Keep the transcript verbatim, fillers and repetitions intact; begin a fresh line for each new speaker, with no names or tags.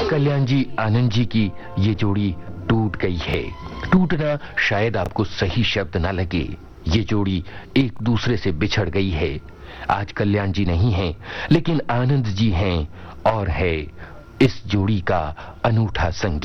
कल्याण जी आनंद जी की ये जोड़ी टूट गई है। टूटना शायद आपको सही शब्द ना लगे, ये जोड़ी एक दूसरे से बिछड़ गई है। आज कल्याण जी नहीं हैं, लेकिन आनंद जी हैं और है इस जोड़ी का अनूठा संगीत।